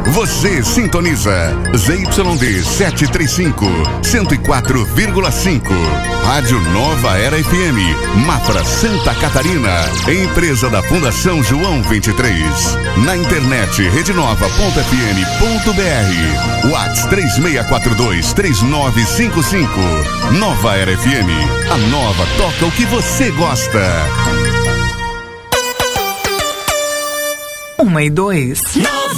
Você sintoniza ZYD 735, 104,5. Rádio Nova Era FM, Mafra, Santa Catarina. Empresa da Fundação João 23. Na internet, redenova.fm.br. WhatsApp 3642-3955. Nova Era FM. A nova toca o que você gosta. 1 e 2. Nova